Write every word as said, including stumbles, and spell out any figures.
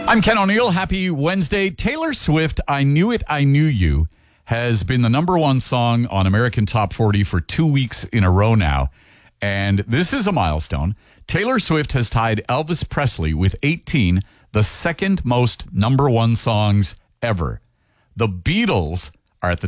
I'm Ken O'Neill. Happy Wednesday. Taylor Swift, I Knew It, I Knew You, has been the number one song on American Top forty for two weeks in a row now. And this is a milestone. Taylor Swift has tied Elvis Presley with eighteen, the second most number one songs ever. The Beatles are at the